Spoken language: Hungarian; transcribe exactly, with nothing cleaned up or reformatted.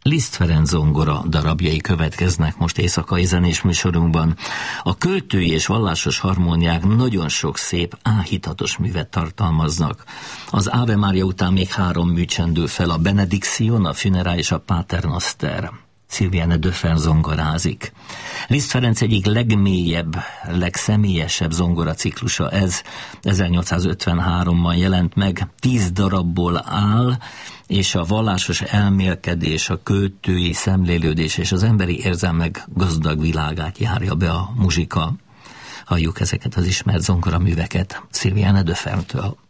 Liszt Ferenc zongora darabjai következnek most éjszakai zenés műsorunkban. A költői és vallásos harmóniák nagyon sok szép, áhítatos művet tartalmaznak. Az Ave Maria után még három mű csendül fel, a Benediction, a Funerália és a Pater Noster. Sylviane Döffer zongorázik. Liszt Ferenc egyik legmélyebb, legszemélyesebb zongoraciklusa ez, ezernyolcszázötvenháromban jelent meg, tíz darabból áll, és a vallásos elmélkedés, a költői szemlélődés és az emberi érzelmek gazdag világát járja be a muzsika. Halljuk ezeket az ismert zongoraműveket Sylviane Döffertől.